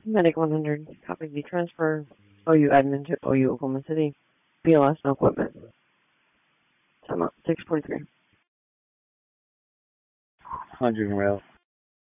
Medic 100, copy the transfer. OU admin to OU Oklahoma City. BLS, no equipment. Time out, 643. 100 rail.